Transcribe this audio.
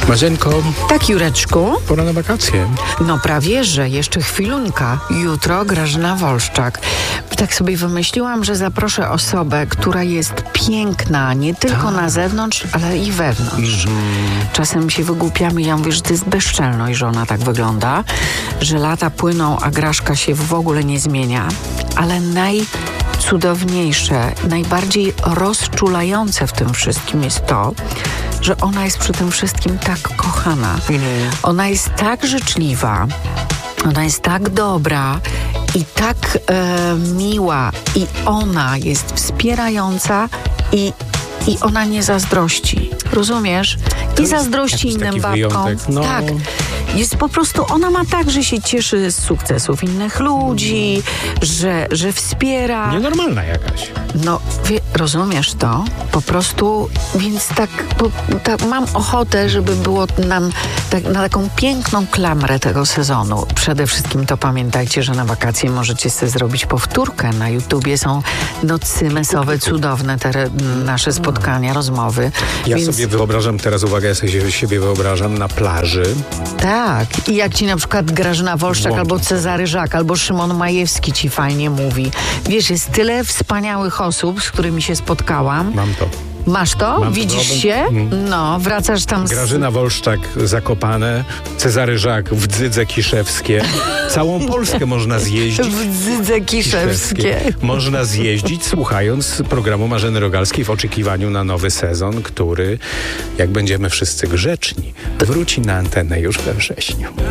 Marzenko, Tak, Jureczku? pora na wakacje. No prawie, że jeszcze chwilunka. Jutro Grażyna Wolszczak. Tak sobie wymyśliłam, że zaproszę osobę, która jest piękna, nie tylko na zewnątrz, ale i wewnątrz. Czasem się wygłupiamy, ja mówię, że to jest bezczelność, że ona tak wygląda, że lata płyną, a Graszka się w ogóle nie zmienia, ale najcudowniejsze, najbardziej rozczulające w tym wszystkim jest to, że ona jest przy tym wszystkim tak kochana. Ona jest tak życzliwa, ona jest tak dobra i tak miła i ona jest wspierająca i ona nie zazdrości. Rozumiesz? Nie zazdrości innym taki babkom. wyjątek, no. Tak. Jest po prostu, ona ma tak, że się cieszy z sukcesów innych ludzi, że wspiera. Nienormalna jakaś. No, rozumiesz to? Po prostu, więc tak mam ochotę, żeby było nam na taką piękną klamrę tego sezonu. Przede wszystkim to pamiętajcie, że na wakacje możecie sobie zrobić powtórkę. Na YouTubie są nocy mesowe, cudowne te nasze spotkania, rozmowy. Ja Więc sobie wyobrażam, teraz uwaga, ja sobie siebie wyobrażam na plaży. tak. I jak ci na przykład Grażyna Wolszczak, albo Cezary Żak, albo Szymon Majewski ci fajnie mówi. Wiesz, jest tyle wspaniałych osób, z którymi się spotkałam. Mam to. Masz to? Mam to. Widzisz się? No, wracasz tam Grażyna Wolszczak, Zakopane, Cezary Żak w Dzydze Kiszewskie. Całą Polskę można zjeździć. w Dzydze Kiszewskie. Można zjeździć, słuchając programu Marzeny Rogalskiej w oczekiwaniu na nowy sezon, który, jak będziemy wszyscy grzeczni, wróci na antenę już we wrześniu.